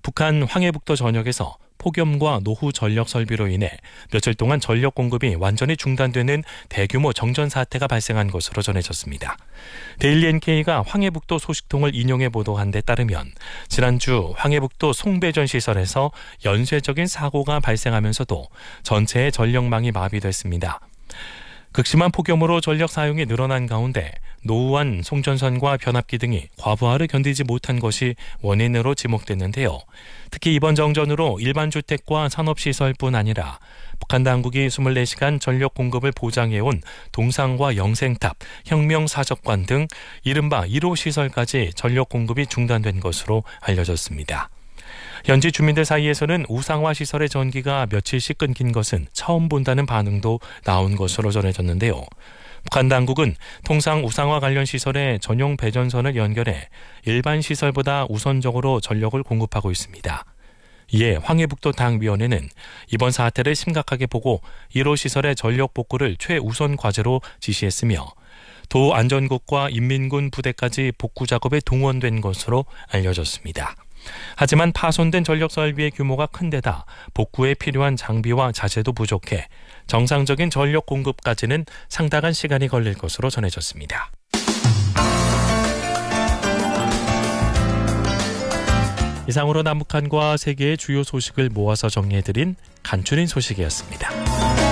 북한 황해북도 전역에서 폭염과 노후 전력 설비로 인해 며칠 동안 전력 공급이 완전히 중단되는 대규모 정전 사태가 발생한 것으로 전해졌습니다. 데일리 NK가 황해북도 소식통을 인용해 보도한 데 따르면 지난주 황해북도 송배전 시설에서 연쇄적인 사고가 발생하면서도 전체의 전력망이 마비됐습니다. 극심한 폭염으로 전력 사용이 늘어난 가운데 노후한 송전선과 변압기 등이 과부하를 견디지 못한 것이 원인으로 지목됐는데요. 특히 이번 정전으로 일반 주택과 산업시설뿐 아니라 북한 당국이 24시간 전력 공급을 보장해온 동상과 영생탑, 혁명사적관 등 이른바 1호 시설까지 전력 공급이 중단된 것으로 알려졌습니다. 현지 주민들 사이에서는 우상화 시설의 전기가 며칠씩 끊긴 것은 처음 본다는 반응도 나온 것으로 전해졌는데요. 북한 당국은 통상 우상화 관련 시설에 전용 배전선을 연결해 일반 시설보다 우선적으로 전력을 공급하고 있습니다. 이에 황해북도 당위원회는 이번 사태를 심각하게 보고 1호 시설의 전력 복구를 최우선 과제로 지시했으며 도 안전국과 인민군 부대까지 복구 작업에 동원된 것으로 알려졌습니다. 하지만 파손된 전력 설비의 규모가 큰 데다 복구에 필요한 장비와 자재도 부족해 정상적인 전력 공급까지는 상당한 시간이 걸릴 것으로 전해졌습니다. 이상으로 남북한과 세계의 주요 소식을 모아서 정리해드린 간추린 소식이었습니다.